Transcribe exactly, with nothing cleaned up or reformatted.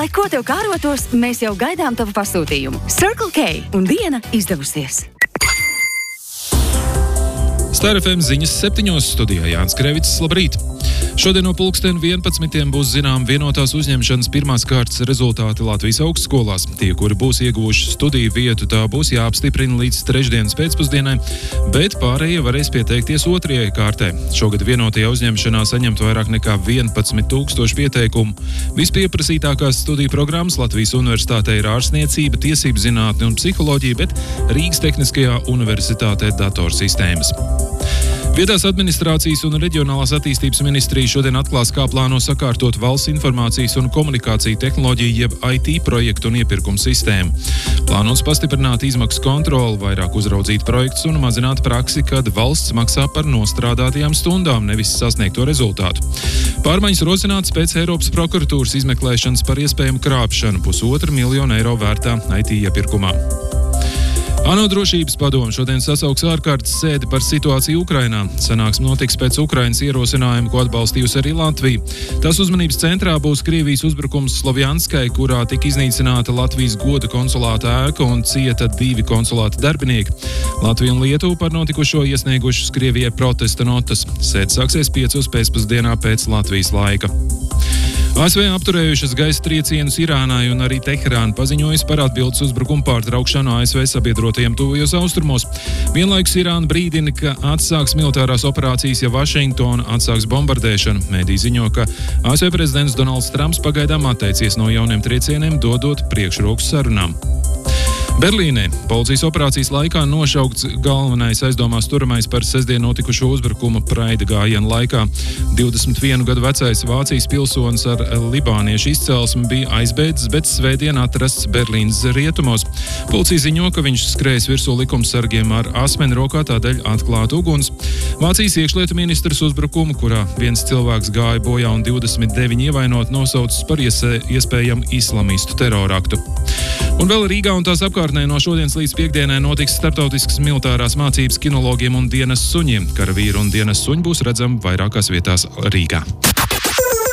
Lai ko tev kārotos, mēs jau gaidām tavu pasūtījumu. Circle K un diena izdevusies. Star F M ziņas septiņos studijā Jānis Krevits, labrīt! Šodien no pulksten vienpadsmitiem būs zinām vienotās uzņemšanas pirmās kārtas rezultāti Latvijas augstskolās. Tie, kuri būs ieguvuši studiju vietu, tā būs jāapstiprina līdz trešdienas pēcpusdienai, bet pārējie varēs pieteikties otrajai kārtē. Šogad vienotajā uzņemšanā saņemt vairāk nekā vienpadsmit tūkstoši pieteikumu. Vispieprasītākās studiju programmas Latvijas universitātē ir ārstniecība, tiesību zinātne un psiholoģija, bet Rīgas Tehniskajā universitātē datorsistēmas. Vietās administrācijas un reģionālās attīstības ministrija šodien atklās, kā plāno sakārtot valsts informācijas un komunikāciju tehnoloģiju jeb I T projektu un iepirkumu sistēmu. Plānots pastiprināt izmaksu kontroli, vairāk uzraudzīt projektus un mazināt praksi, kad valsts maksā par nostrādātajām stundām, nevis sasniegto rezultātu. Pārmaiņas rosināts pēc Eiropas prokuratūras izmeklēšanas par iespējamu krāpšanu pusotra miljonu eiro vērtā I T iepirkumā. ANO drošības padome šodien sasauks ārkārtas sēdi par situāciju Ukrainā. Sanāksme notiks pēc Ukrainas ierosinājuma, ko atbalstījusi arī Latvija. Tas uzmanības centrā būs Krievijas uzbrukums Slovjanskai, kurā tika iznīcināta Latvijas goda konsulāta ēka un cieta divi konsulāta darbinieki. Latvija un Lietuva par notikušo iesniegušas Krievijai protesta notas. Sēde sāksies piecos pēcpusdienā pēc Latvijas laika. A S V apturējušas gaisa triecienus Irānai un arī Teherāna paziņojas par atbildes uzbrukumu pārtraukšanu A S V sabiedrotajiem tuvajos austrumos. Vienlaikus Irāna brīdina, ka atsāks militārās operācijas, ja Vašingtona atsāks bombardēšanu. Mēdī ziņo, ka A S V prezidents Donalds Trumps pagaidām atteicies no jauniem triecieniem, dodot priekšroku sarunām. Berlīnē policijas operācijas laikā nošaukts galvenais aizdomās turamais par sestdien notikušo uzbrukumu Praida gājiena laikā. divdesmit vienu gadu vecais Vācijas pilsonis ar libāniešu izcelsmi bija aizbēdzis, bet svētdien atrasts Berlīnas rietumos. Policija ziņo, ka viņš skrējas virsū likumsargiem ar asmeni rokā, tādēļ atklāta uguns. Vācijas iekšlietu ministrs uzbrukumu, kurā viens cilvēks gāja bojā un divdesmit deviņi ievainot, nosaucis par iespējamu islamistu teroraktu. Un vēl Rīgā un tās apkārtnē no šodienas līdz piekdienai notiks starptautiskas militārās mācības kinologiem un dienas suņiem. Karavīri un dienas suņi būs redzami vairākās vietās Rīgā.